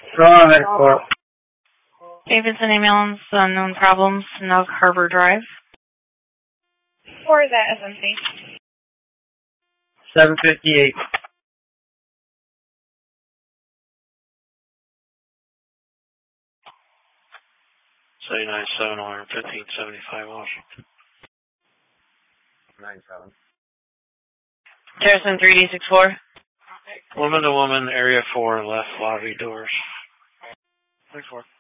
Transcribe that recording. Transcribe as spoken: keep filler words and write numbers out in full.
Right, or Davidson Ambulance, unknown problems, Nug Harbor Drive. Or is that S M C? seven fifty-eight. seventy-nine seven, one fifteen seventy-five Washington. nine seven. Garrison three D six four. Woman to woman, area four, left lobby doors. six four.